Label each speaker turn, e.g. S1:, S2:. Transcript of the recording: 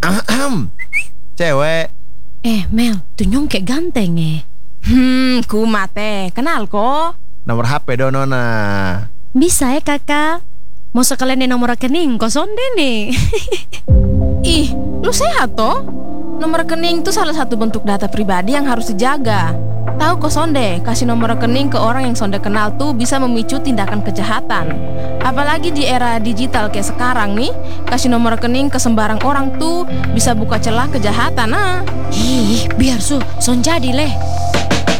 S1: Cewek.
S2: Mel, tuh nyong kayak ganteng
S3: Ku mate, kenal kok.
S1: Nomor HP do nona.
S2: Bisa ya kakak? Mau sekalian di nomor rekening kosong deh nih.
S3: Ih, lu sehat toh? Nomor rekening itu salah satu bentuk data pribadi yang harus dijaga. Tahu kok Sonde, kasih nomor rekening ke orang yang Sonde kenal tuh bisa memicu tindakan kejahatan. Apalagi di era digital kayak sekarang nih, kasih nomor rekening ke sembarang orang tuh bisa buka celah kejahatan.
S2: Ih, biar son jadi leh.